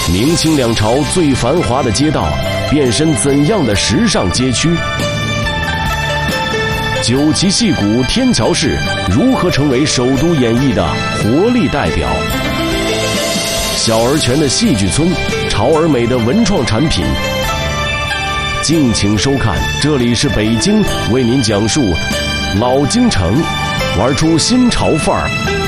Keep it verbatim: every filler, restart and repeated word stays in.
明清两朝最繁华的街道变身怎样的时尚街区？九旗戏骨天桥市如何成为首都演艺的活力代表？小而全的戏剧村，潮而美的文创产品。敬请收看，这里是北京，为您讲述老京城，玩出新潮范儿。